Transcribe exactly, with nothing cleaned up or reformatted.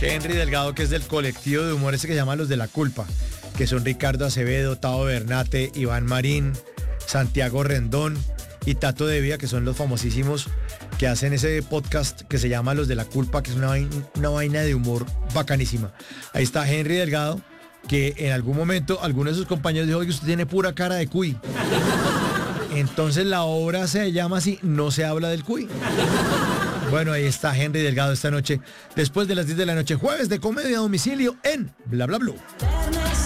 Henry Delgado, que es del colectivo de humor ese que se llama Los de la Culpa, que son Ricardo Acevedo, Tavo Bernate, Iván Marín, Santiago Rendón y Tato Devia, que son los famosísimos que hacen ese podcast que se llama Los de la Culpa, que es una vaina, una vaina de humor bacanísima. Ahí está Henry Delgado, que en algún momento alguno de sus compañeros dijo que usted tiene pura cara de cuy. Entonces la obra se llama así, No se habla del cuy. Bueno, ahí está Henry Delgado esta noche, después de las diez de la noche, jueves de comedia a domicilio en Bla Bla Blue.